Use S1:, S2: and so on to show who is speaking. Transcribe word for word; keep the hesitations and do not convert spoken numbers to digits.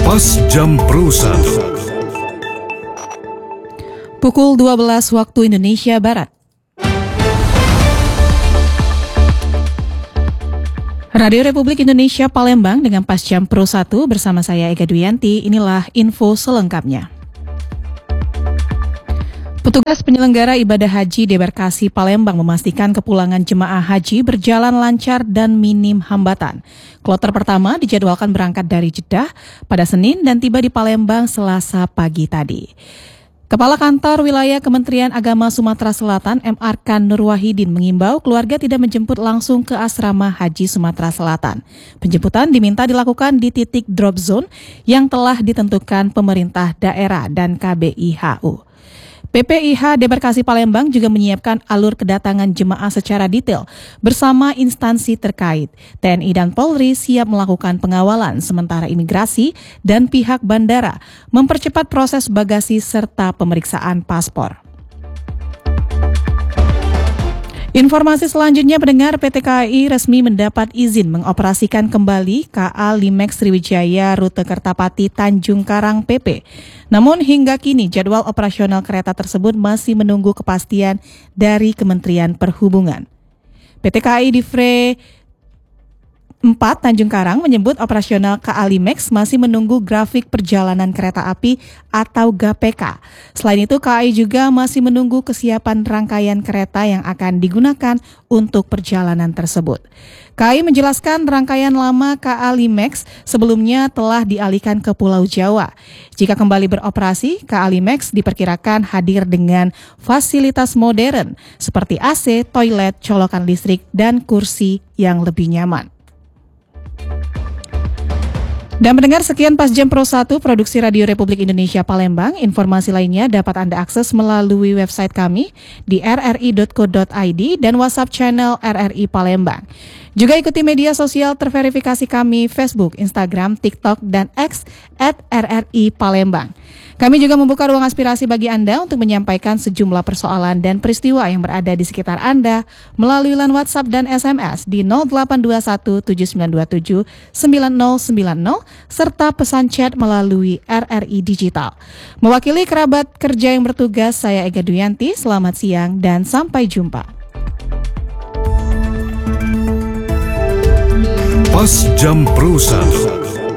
S1: Pas Jam Pro satu.
S2: Pukul dua belas waktu Indonesia Barat. Radio Republik Indonesia Palembang dengan Pas Jam Pro satu bersama saya Ega Duyanti. Inilah info selengkapnya. Petugas penyelenggara ibadah haji Debarkasi Palembang memastikan kepulangan jemaah haji berjalan lancar dan minim hambatan. Kloter pertama dijadwalkan berangkat dari Jeddah pada Senin dan tiba di Palembang Selasa pagi tadi. Kepala Kantor Wilayah Kementerian Agama Sumatera Selatan M. Arkan Nur Wahidin mengimbau keluarga tidak menjemput langsung ke asrama haji Sumatera Selatan. Penjemputan diminta dilakukan di titik drop zone yang telah ditentukan pemerintah daerah dan K B I H U. P P I H Debarkasi Palembang juga menyiapkan alur kedatangan jemaah secara detail bersama instansi terkait. T N I dan Polri siap melakukan pengawalan, sementara imigrasi dan pihak bandara mempercepat proses bagasi serta pemeriksaan paspor. Informasi selanjutnya, pendengar, P T K A I resmi mendapat izin mengoperasikan kembali K A Limex Sriwijaya rute Kertapati Tanjung Karang P P. Namun hingga kini jadwal operasional kereta tersebut masih menunggu kepastian dari Kementerian Perhubungan. P T K A I Divre empat Tanjung Karang menyebut operasional K A Limex masih menunggu grafik perjalanan kereta api atau G P K. Selain itu, K A I juga masih menunggu kesiapan rangkaian kereta yang akan digunakan untuk perjalanan tersebut. K A I menjelaskan rangkaian lama K A Limex sebelumnya telah dialihkan ke Pulau Jawa. Jika kembali beroperasi, K A Limex diperkirakan hadir dengan fasilitas modern seperti A C, toilet, colokan listrik, dan kursi yang lebih nyaman. Dan mendengar, sekian Pas Jam Pro satu Produksi Radio Republik Indonesia Palembang. Informasi lainnya dapat Anda akses melalui website kami di r r i dot co dot i d dan WhatsApp channel R R I Palembang. Juga ikuti media sosial terverifikasi kami Facebook, Instagram, TikTok, dan X at R R I Palembang. Kami juga membuka ruang aspirasi bagi Anda untuk menyampaikan sejumlah persoalan dan peristiwa yang berada di sekitar Anda melalui line WhatsApp dan S M S di nol delapan dua satu tujuh sembilan dua tujuh sembilan nol sembilan nol serta pesan chat melalui R R I Digital. Mewakili kerabat kerja yang bertugas, saya Ega Duyanti. Selamat siang dan sampai jumpa.
S1: Pas Jam Pro satu.